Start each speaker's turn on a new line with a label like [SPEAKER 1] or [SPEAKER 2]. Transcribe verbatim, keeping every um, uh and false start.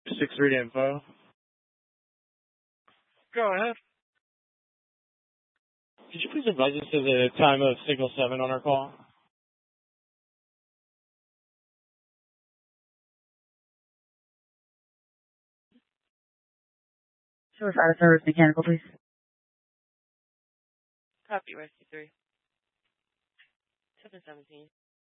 [SPEAKER 1] six three info.
[SPEAKER 2] Go ahead.
[SPEAKER 1] Could you please advise us of the time of signal seven on our call?
[SPEAKER 3] Show us out of service mechanical, please.
[SPEAKER 4] Copy, Rescue three. seven seventeen.